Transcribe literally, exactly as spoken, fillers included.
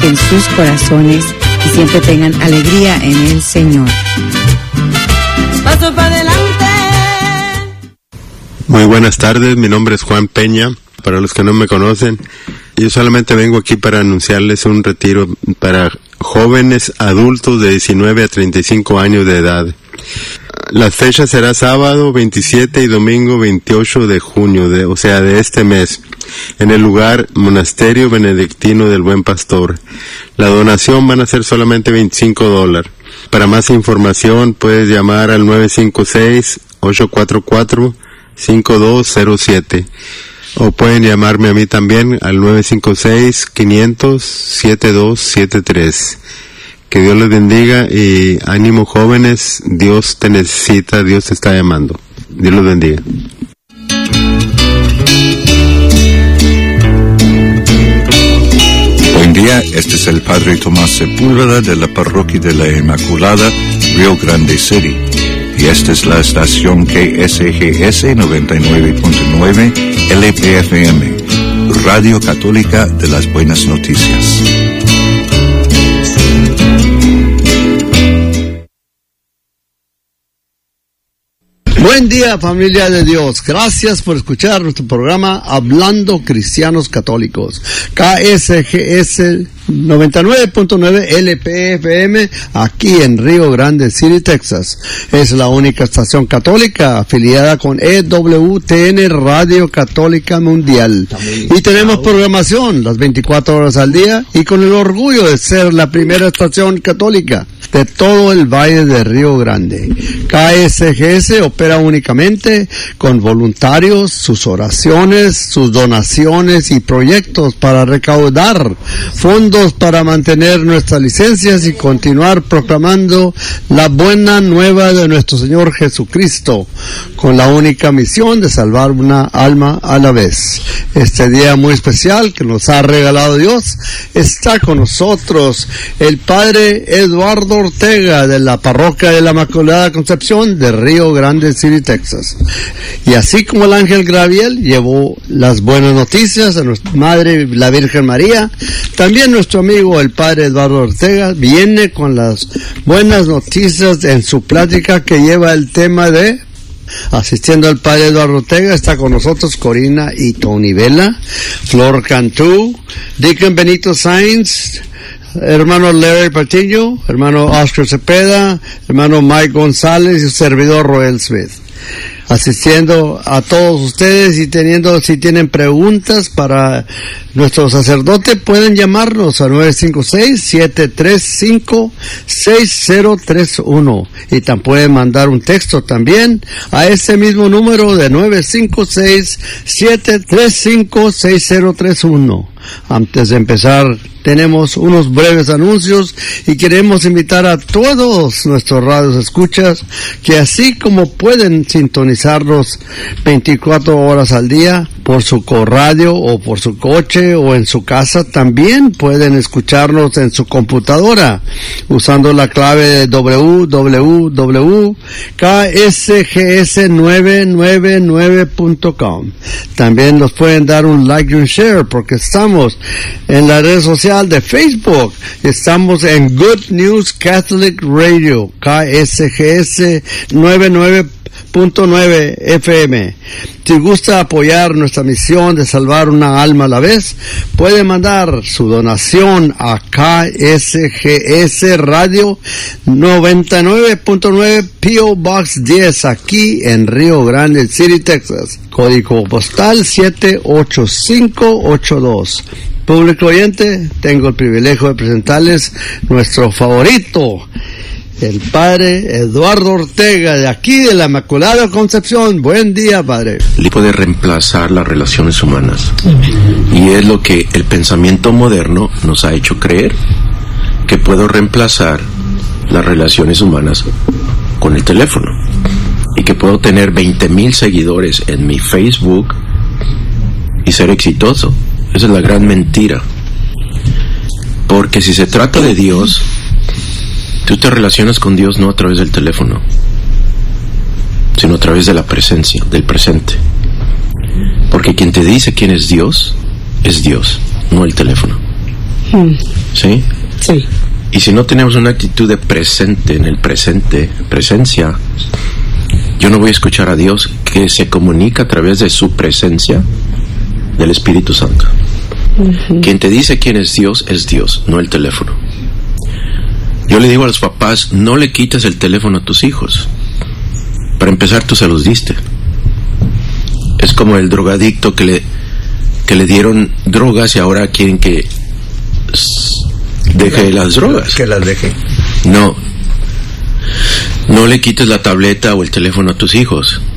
en sus corazones y siempre tengan alegría en el Señor. Paso para adelante. Muy buenas tardes, mi nombre es Juan Peña. Para los que no me conocen, yo solamente vengo aquí para anunciarles un retiro para jóvenes adultos de diecinueve a treinta y cinco años de edad. La fecha será sábado veintisiete y domingo veintiocho de junio, de, o sea, de este mes, en el lugar Monasterio Benedictino del Buen Pastor. La donación van a ser solamente veinticinco dólares. Para más información puedes llamar al nueve cinco seis, ocho cuatro cuatro, cinco dos cero siete o pueden llamarme a mí también al nueve cinco seis, quinientos, setenta y dos setenta y tres. Que Dios les bendiga y ánimo jóvenes, Dios te necesita, Dios te está llamando. Dios los bendiga. Buen día, este es el Padre Tomás Sepúlveda de la Parroquia de la Inmaculada, Rio Grande City. Y esta es la estación K S G S noventa y nueve punto nueve L P F M, Radio Católica de las Buenas Noticias. Buen día, familia de Dios. Gracias por escuchar nuestro programa Hablando Cristianos Católicos. K S G S noventa y nueve punto nueve L P F M, aquí en Rio Grande City, Texas. Es la única estación católica afiliada con E W T N Radio Católica Mundial. Y tenemos programación las veinticuatro horas al día y con el orgullo de ser la primera estación católica de todo el Valle de Rio Grande. K S G S opera únicamente con voluntarios, sus oraciones, sus donaciones y proyectos para recaudar fondos para mantener nuestras licencias y continuar proclamando la buena nueva de nuestro Señor Jesucristo, con la única misión de salvar una alma a la vez. Este día muy especial que nos ha regalado Dios, está con nosotros el Padre Eduardo Ortega de la Parroquia de la Inmaculada Concepción de Rio Grande City, Texas. Y así como el ángel Gabriel llevó las buenas noticias a nuestra Madre la Virgen María, también nuestro amigo el Padre Eduardo Ortega viene con las buenas noticias en su plática que lleva el tema de... Asistiendo al Padre Eduardo Ortega está con nosotros Corina y Tony Vela, Flor Cantú, Deacon Benito Sainz, hermano Larry Patiño, hermano Oscar Cepeda, hermano Mike González y su servidor Roel Smith. Asistiendo a todos ustedes y teniendo, si tienen preguntas para nuestro sacerdote, pueden llamarnos a nueve cinco seis, siete tres cinco, seis cero tres uno y también pueden mandar un texto también a ese mismo número de nueve cinco seis, siete tres cinco, seis cero tres uno. Antes de empezar, tenemos unos breves anuncios y queremos invitar a todos nuestros radios escuchas que así como pueden sintonizarnos veinticuatro horas al día por su corradio o por su coche o en su casa, también pueden escucharnos en su computadora usando la clave de doble u doble u doble u punto k s g s novecientos noventa y nueve punto com. También nos pueden dar un like y un share porque estamos en la red social de Facebook. Estamos en Good News Catholic Radio, K S G S noventa y nueve punto nueve F M. Si gusta apoyar nuestra misión de salvar una alma a la vez, puede mandar su donación a K S G S Radio noventa y nueve punto nueve P O Box diez, aquí en Rio Grande City, Texas. Código postal siete ocho cinco ocho dos. Público oyente, tengo el privilegio de presentarles nuestro favorito, el Padre Eduardo Ortega, de aquí de la Inmaculada Concepción. Buen día, Padre. Le puede reemplazar las relaciones humanas. Y es lo que el pensamiento moderno nos ha hecho creer, que puedo reemplazar las relaciones humanas con el teléfono. Y que puedo tener veinte mil seguidores en mi Facebook y ser exitoso. Esa es la gran mentira. Porque si se trata de Dios, tú te relacionas con Dios no a través del teléfono, sino a través de la presencia, del presente. Porque quien te dice quién es Dios, es Dios, no el teléfono. Mm. ¿Sí? Sí. Y si no tenemos una actitud de presente, en el presente, presencia, yo no voy a escuchar a Dios, que se comunica a través de su presencia, del Espíritu Santo. Uh-huh. Quien te dice quién es Dios, es Dios, no el teléfono. Yo le digo a los papás, no le quites el teléfono a tus hijos. Para empezar, tú se los diste. Es como el drogadicto que le, que le dieron drogas y ahora quieren que deje las drogas. Que las deje. No. No le quites la tableta o el teléfono a tus hijos.